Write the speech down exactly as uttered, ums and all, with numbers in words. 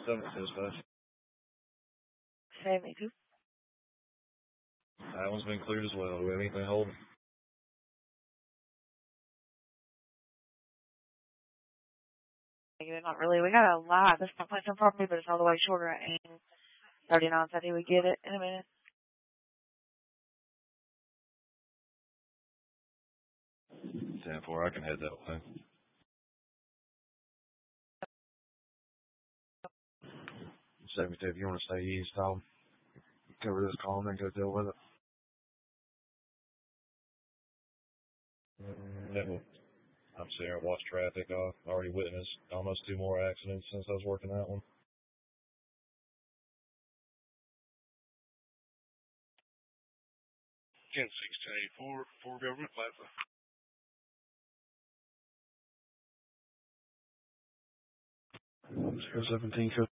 dispatch. seventy-two. That one's been cleared as well. Do we have anything holding? Not really. We got a lot. There's not some property, but it's all the way shorter. And thirty-nine said he would get it in a minute. ten four, I can head that way. seventy-two, if you want to stay east, I'll cover this call and then go deal with it. Mm, I'm sitting here and watch traffic. I've already witnessed almost two more accidents since I was working that one. ten sixteen eighty-four, for Government Plaza. zero seventeen,